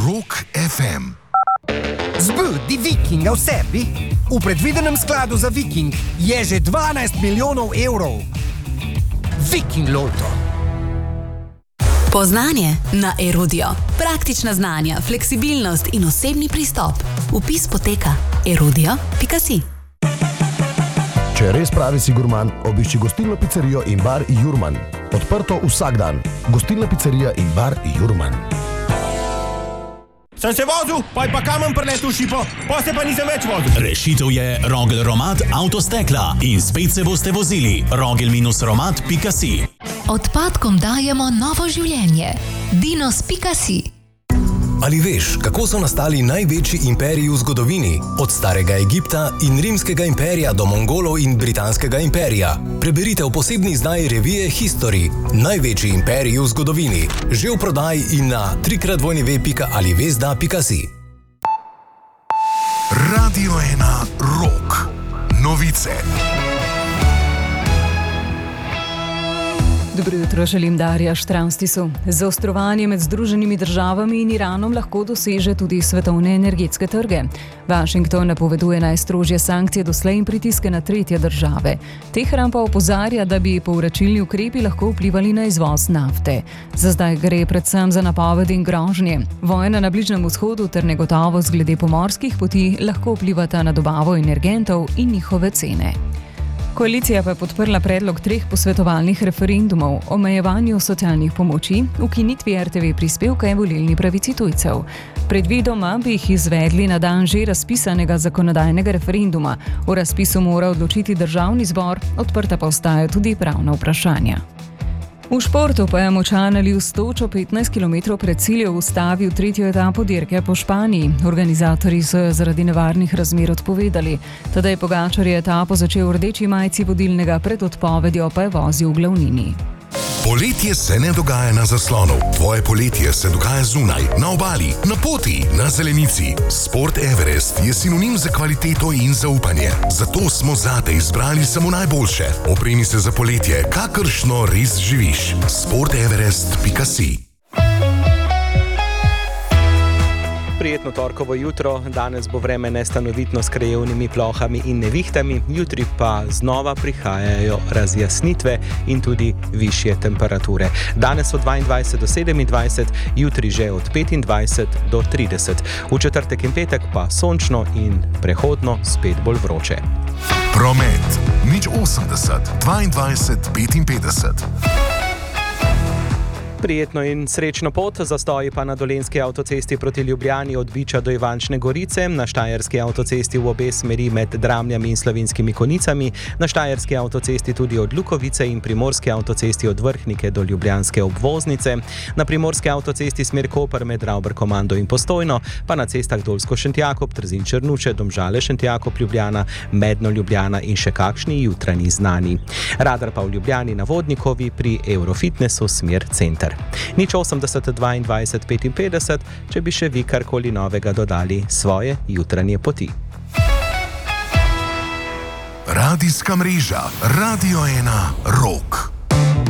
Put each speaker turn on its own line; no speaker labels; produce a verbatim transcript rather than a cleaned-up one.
Rock F M.
Zbudi Vikinga v sebi? V predvidenem skladu za Viking je že dvanajst milijonov evrov. Viking Loto.
Poznanje na Erudio. Praktična znanja, fleksibilnost in osebni pristop. Vpis poteka erudio pika si.
Če res pravi si gurman, obišči gostilno pizzerijo in bar Jurman. Odprto vsak dan. Gostilna pizzerija in bar Jurman.
Sem se vozil, pa je pa kamen preletel šipo, pa se pa nisem več vozil.
Rešitev je Rogel Romat Avtostekla in spet se boste vozili. rogel romat pika si.
Odpadkom dajemo novo življenje. dinos pika si.
Ali veš, kako so nastali največji imperiji v zgodovini? Od starega Egipta in rimskega imperija do Mongolov in britanskega imperija. Preberite v posebni izdaji revije History. Največji imperiji v zgodovini. Že v prodaji in na trikrat dvojni ve pika ali vezda pika si.
Radio ena Rock. Novice.
Dobro jutro, želim Darja Štravstisu. Zaostrovanje med Združenimi državami in Iranom lahko doseže tudi svetovne energetske trge. Washington napoveduje najstrožje sankcije doslej in pritiske na tretje države. Teheran pa opozarja, da bi povračilni ukrepi lahko vplivali na izvoz nafte. Za zdaj gre predvsem za napovedi in grožnje. Vojna na Bližnjem vzhodu ter negotovost glede pomorskih poti lahko vplivata na dobavo energentov in njihove cene. Koalicija pa je podprla predlog treh posvetovalnih referendumov o omejevanju socialnih pomoči, ukinitvi er te ve prispevka in volilni pravici tujcev. Predvidoma bi jih izvedli na dan že razpisanega zakonodajnega referenduma. O razpisu mora odločiti državni zbor, odprta pa ostajajo tudi pravna vprašanja. V športu pa je močan Aliv Stočo petnajst kilometrov pred ciljem ustavil tretjo etapo dirke po Španiji. Organizatorji so jo zaradi nevarnih razmer odpovedali. Tadej Pogačar je etapo začel v rdeči majici vodilnega, pred odpovedjo pa je vozil v glavnini.
Poletje se ne dogaja na zaslonu. Tvoje poletje se dogaja zunaj, na obali, na poti, na zelenici. Sport Everest je sinonim za kvaliteto in zaupanje. Zato smo zate izbrali samo najboljše. Opremi se za poletje, kakršno res živiš. sport everest pika si.
Prijetno torkovo jutro, danes bo vreme nestanovitno s krajevnimi plohami in nevihtami, jutri pa znova prihajajo razjasnitve in tudi višje temperature. Danes od dvaindvajset do sedemindvajset, jutri že od petindvajset do trideset. V četrtek in petek pa sončno in prehodno spet bolj vroče.
Promet nič osemdeset dvaindvajset petinpetdeset.
Prijetno in srečno pot, zastoji pa na Dolenjski avtocesti proti Ljubljani od Biča do Ivančne Gorice, na Štajerski avtocesti v obe smeri med Dramljami in Slovenskimi Konjicami, na Štajerski avtocesti tudi od Lukovice in Primorski avtocesti od Vrhnike do Ljubljanske obvoznice, na Primorski avtocesti smer Koper med Ravberkomando in Postojno, pa na cestah Dolsko-Šentjakob, Trzin-Črnuče, Domžale-Šentjakob, Ljubljana, Medno-Ljubljana in še kakšni jutranji znani. Radar pa v Ljubljani na Vodnikovi pri Eurofitnessu smer center. Nič osemdeset dvaindvajset petinpetdeset, če bi še vi karkoli novega dodali svoje jutranje poti.
Radijska mreža Radio ena Rock.